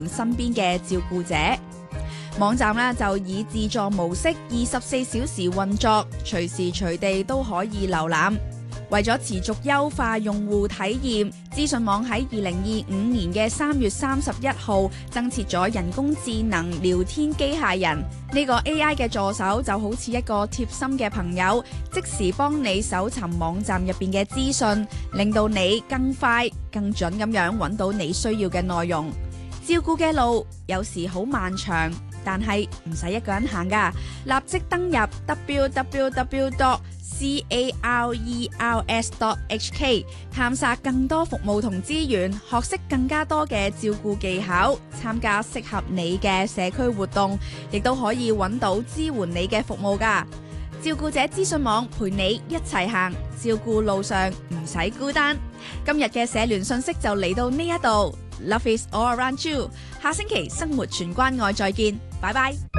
身邊嘅照顧者。網站呢就以自助模式24小時運作，隨時隨地都可以瀏覽。為咗持續優化用戶體驗，資訊網喺2025年嘅3月31號增設咗人工智能聊天機械人。呢個 AI 嘅助手就好似一個貼心嘅朋友，即時幫你搜尋網站入邊嘅資訊，令到你更快、更準咁樣揾到你需要嘅內容。照顧嘅路有時好漫長，但係唔使一個人行㗎，立即登入 www.cares.hk 探索更多服務同資源，學識更加多嘅照顧技巧，參加適合你嘅社區活動，亦都可以揾到支援你嘅服務㗎。照顧者資訊網陪你一齊行，照顧路上唔使孤單。今日嘅社聯信息就嚟到呢一度。Love is all around you。下星期生活全關愛再見，拜拜。